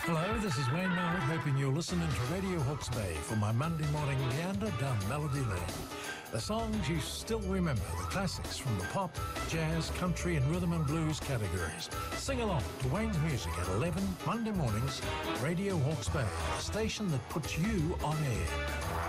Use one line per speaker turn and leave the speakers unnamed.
Hello, this is Wayne Mallett, hoping you're listening to Radio Hawke's Bay for my Monday morning meander down Melody Lane. The songs you still remember, the classics from the pop, jazz, country and rhythm and blues categories. Sing along to Wayne's Music at 11 Monday mornings, Radio Hawke's Bay, a station that puts you on air.